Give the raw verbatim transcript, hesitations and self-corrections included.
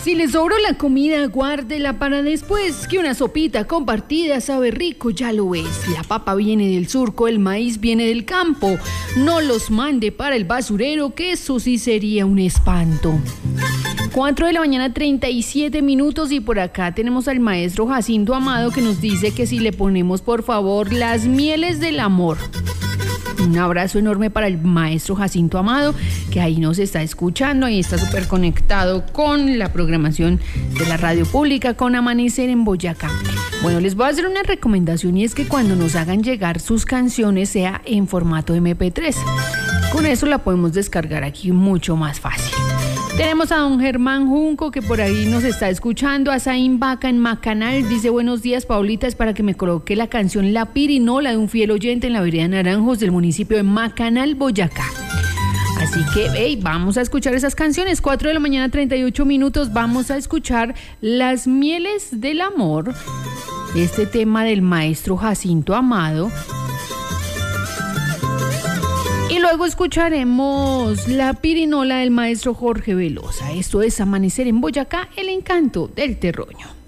Si le sobró la comida, guárdela para después, que una sopita compartida sabe rico, ya lo es. La papa viene del surco, el maíz viene del campo. No los mande para el basurero, que eso sí sería un espanto. cuatro de la mañana, treinta y siete minutos, y por acá tenemos al maestro Jacinto Amado que nos dice que si le ponemos por favor las mieles del amor. Un abrazo enorme para el maestro Jacinto Amado, que ahí nos está escuchando, ahí está súper conectado con la programación de la radio pública, con Amanecer en Boyacá. Bueno, les voy a hacer una recomendación, y es que cuando nos hagan llegar sus canciones sea en formato eme pe tres. Con eso la podemos descargar aquí mucho más fácil. Tenemos a don Germán Junco, que por ahí nos está escuchando. A Zain Vaca en Macanal dice: buenos días, Paulita, es para que me coloque la canción La Pirinola de un fiel oyente en la vereda Naranjos del municipio de Macanal, Boyacá. Así que, hey, vamos a escuchar esas canciones. cuatro de la mañana, treinta y ocho minutos, vamos a escuchar Las Mieles del Amor, este tema del maestro Jacinto Amado. Y luego escucharemos La Pirinola del maestro Jorge Velosa. Esto es Amanecer en Boyacá, el encanto del terruño.